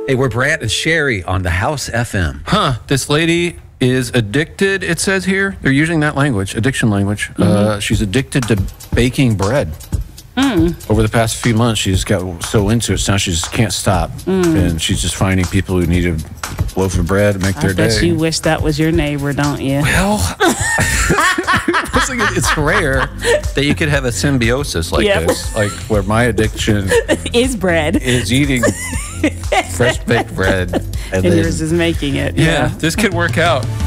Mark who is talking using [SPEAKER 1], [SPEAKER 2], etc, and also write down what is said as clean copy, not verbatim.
[SPEAKER 1] Hey, we're Brant and Sherry on the House FM.
[SPEAKER 2] This lady is addicted, it says here. They're using that language, addiction language. She's addicted to baking bread. Over the past few months, she just got so into it, so now she just can't stop. And she's just finding people who need a loaf of bread to make their day.
[SPEAKER 3] I bet you wish that was your neighbor, don't you?
[SPEAKER 2] Well, it's rare that you could have a symbiosis like this, like where my addiction
[SPEAKER 3] is bread.
[SPEAKER 2] is eating fresh baked bread.
[SPEAKER 3] And yours is making it.
[SPEAKER 2] Yeah, this could work out.